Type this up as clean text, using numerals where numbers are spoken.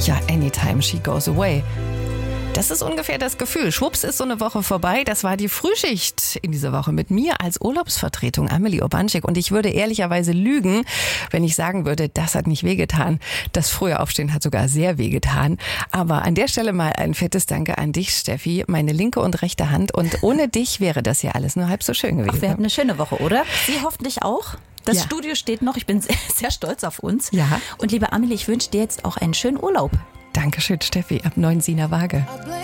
Ja, anytime she goes away. Das ist ungefähr das Gefühl. Schwupps ist so eine Woche vorbei. Das war die Frühschicht in dieser Woche mit mir als Urlaubsvertretung, Amelie Obanschik. Und ich würde ehrlicherweise lügen, wenn ich sagen würde, das hat nicht wehgetan. Das frühe Aufstehen hat sogar sehr wehgetan. Aber an der Stelle mal ein fettes Danke an dich, Steffi, meine linke und rechte Hand. Und ohne dich wäre das ja alles nur halb so schön gewesen. Ach, wir hatten eine schöne Woche, oder? Sie hoffentlich auch. Das Ja. Studio steht noch. Ich bin sehr, sehr stolz auf uns. Ja. Und liebe Amelie, ich wünsche dir jetzt auch einen schönen Urlaub. Dankeschön, Steffi, ab 9 Siener Waage.